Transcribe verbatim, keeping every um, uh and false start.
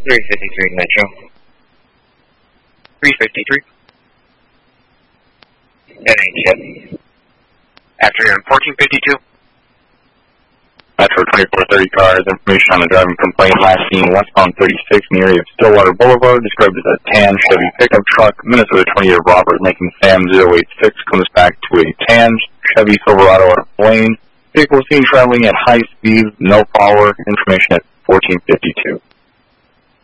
three fifty-three Metro. three fifty-three. That ain't shit. After fourteen fifty-two. Metro twenty-four thirty car has information on a driving complaint last seen westbound thirty-six in the area of Stillwater Boulevard, described as a tan Chevy pickup truck. Minnesota twenty-year Robert Lincoln Sam zero eight six comes back to a tan Chevy Silverado out of Blaine. Vehicle was seen traveling at high speed, no power. Information at fourteen fifty-two.